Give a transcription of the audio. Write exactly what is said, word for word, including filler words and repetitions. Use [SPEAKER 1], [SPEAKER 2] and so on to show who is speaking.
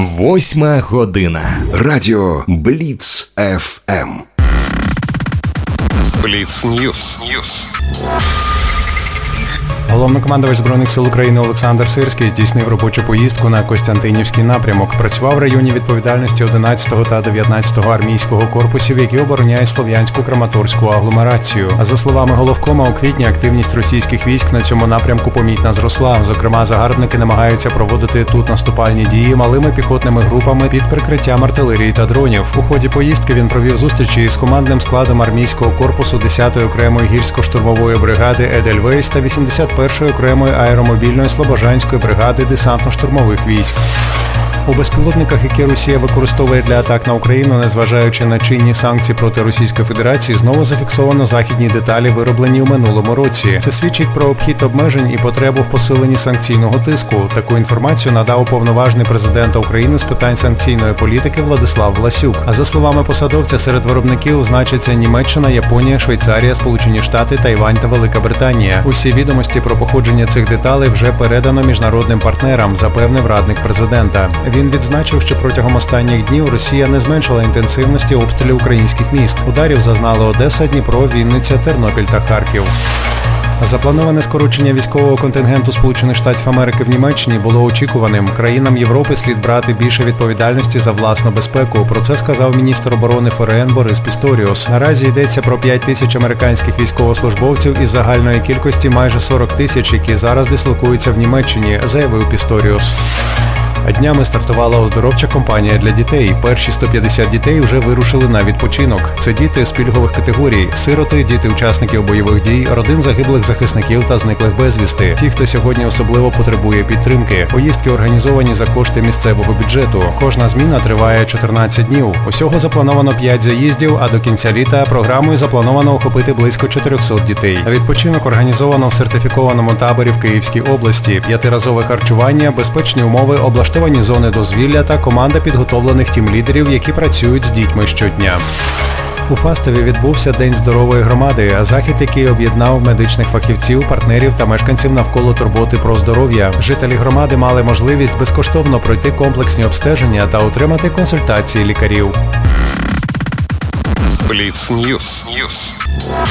[SPEAKER 1] Восьма година.
[SPEAKER 2] Радіо Бліц еф ем.
[SPEAKER 3] Бліц Ньюс. Ньюс.
[SPEAKER 4] Головнокомандувач Збройних сил України Олександр Сирський здійснив робочу поїздку на Костянтинівський напрямок. Працював в районі відповідальності одинадцятого та дев'ятнадцятого армійського корпусів, які обороняють Слов'янську Краматорську агломерацію. А за словами головкома, у квітні активність російських військ на цьому напрямку помітно зросла. Зокрема, загарбники намагаються проводити тут наступальні дії малими піхотними групами під прикриттям артилерії та дронів. У ході поїздки він провів зустрічі із командним складом армійського корпусу десятої окремої гірсько-штурмової бригади «Едельвейс» та вісімдесят першої окремої аеромобільної Слобожанської бригади десантно-штурмових військ. У безпілотниках, які Росія використовує для атак на Україну, незважаючи на чинні санкції проти Російської Федерації, знову зафіксовано західні деталі, вироблені у минулому році. Це свідчить про обхід обмежень і потребу в посиленні санкційного тиску. Таку інформацію надав уповноважений президента України з питань санкційної політики Владислав Власюк. А за словами посадовця, серед виробників значаться Німеччина, Японія, Швейцарія, Сполучені Штати, Тайвань та Велика Британія. Усі відомості про походження цих деталей вже передано міжнародним партнерам, запевнив радник президента. Він відзначив, що протягом останніх днів Росія не зменшила інтенсивності обстрілів українських міст. Ударів зазнали Одеса, Дніпро, Вінниця, Тернопіль та Харків. Заплановане скорочення військового контингенту Сполучених Штатів Америки в Німеччині було очікуваним. Країнам Європи слід брати більше відповідальності за власну безпеку. Про це сказав міністр оборони ФРН Борис Пісторіус. Наразі йдеться про п'ять тисяч американських військовослужбовців із загальної кількості майже сорок тисяч, які зараз дислокуються в Німеччині, заявив Пісторіус. Днями стартувала оздоровча кампанія для дітей. Перші сто п'ятдесят дітей вже вирушили на відпочинок. Це діти з пільгових категорій, сироти, діти учасників бойових дій, родин загиблих захисників та зниклих безвісти. Ті, хто сьогодні особливо потребує підтримки. Поїздки організовані за кошти місцевого бюджету. Кожна зміна триває чотирнадцять днів. Усього заплановано п'ять заїздів, а до кінця літа програмою заплановано охопити близько чотирьохсот дітей. Відпочинок організовано в сертифікованому таборі в Київській області. П'ятиразове харчування, безпечні умови, облаштування зони дозвілля та команда підготовлених тім-лідерів, які працюють з дітьми щодня. У Фастові відбувся День здорової громади, захід, який об'єднав медичних фахівців, партнерів та мешканців навколо турботи про здоров'я. Жителі громади мали можливість безкоштовно пройти комплексні обстеження та отримати консультації лікарів.
[SPEAKER 3] Бліц Ньюс. Ньюс.